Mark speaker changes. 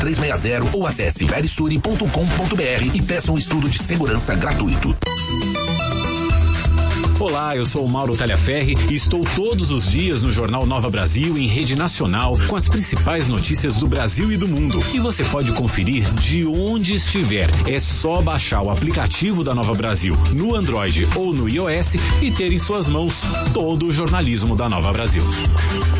Speaker 1: 360 ou acesse verisure.com.br e peça um estudo de segurança gratuito.
Speaker 2: Olá, eu sou o Mauro Talhaferri e estou todos os dias no Jornal Nova Brasil em rede nacional com as principais notícias do Brasil e do mundo. E você pode conferir de onde estiver. É só baixar o aplicativo da Nova Brasil no Android ou no iOS e ter em suas mãos todo o jornalismo da Nova Brasil.